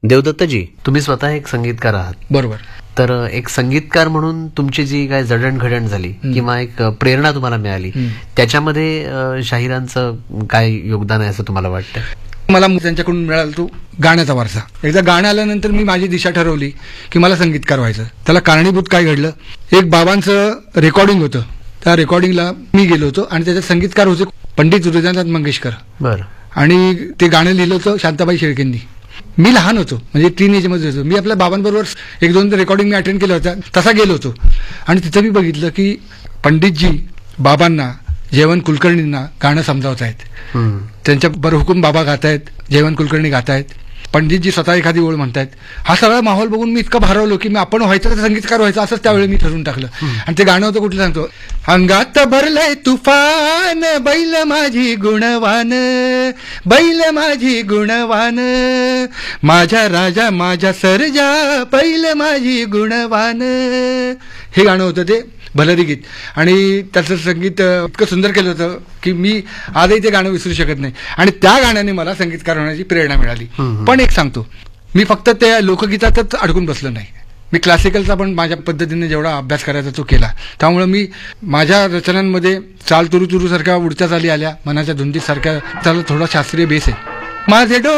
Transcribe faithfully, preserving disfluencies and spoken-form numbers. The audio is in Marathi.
देवदत्तजी, तुम्ही स्वतः एक संगीतकार आहात. बरोबर. तर एक संगीतकार म्हणून तुमची जी काय जडणघडण झाली किंवा एक प्रेरणा तुम्हाला मिळाली, त्याच्यामध्ये शाहिरांचं काय योगदान आहे असं तुम्हाला वाटतं? मला त्यांच्याकडून मिळाला तो गाण्याचा वारसा. एकदा गाणं आल्यानंतर मी माझी दिशा ठरवली की मला संगीतकार व्हायचं. त्याला कारणीभूत काय घडलं, एक बाबांचं रेकॉर्डिंग होतं, त्या रेकॉर्डिंगला मी गेलो होतो आणि त्याच्यात संगीतकार होते पंडित हृदयनाथ मंगेशकर. बरं. आणि ते गाणं लिहिलं होतं शांताबाई शेळकेंनी. मी लहान होतो, म्हणजे टीन एजमध्ये होतो. मी आपल्या बाबांबरोबर एक दोन रेकॉर्डिंग मी अटेंड केलं होतं, तसा गेलो होतो. आणि तिथं मी बघितलं की पंडितजी बाबांना, जयवंत कुलकर्णींना गाणं समजावत आहेत. त्यांच्या बरहुकूम बाबा गात आहेत, जयवंत कुलकर्णी गात आहेत, पंडितजी स्वतः एखादी ओळ म्हणतायत. हा सगळा माहोल बघून मी इतकं भारवलो की मी आपण व्हायचं तर संगीतकार व्हायचं असंच त्यावेळी मी ठरवून टाकलं. आणि ते गाणं होतं कुठलं सांगतो, अंगात भरलंय तुफान, बैल माझी गुणवान, बैल माझी गुणवान, माझ्या राजा माझ्या सर्जा, बैल माझी गुणवान. हे गाणं होतं ते भलरी गीत. आणि त्याचं संगीत इतकं सुंदर केलं होतं की मी आजही ते गाणं विसरू शकत नाही. आणि त्या गाण्याने मला संगीतकार होण्याची प्रेरणा मिळाली. पण एक सांगतो, मी फक्त त्या लोकगीतातच अडकून बसलो नाही. मी क्लासिकलचा पण माझ्या पद्धतीने जेवढा अभ्यास करायचा तो केला. त्यामुळे मी माझ्या रचनांमध्ये चाल तुरु तुरू सारख्या उडत्या चाली आल्या, मनाच्या धुंदीत सारख्या त्याला थोडा शास्त्रीय बेस आहे. माझे डो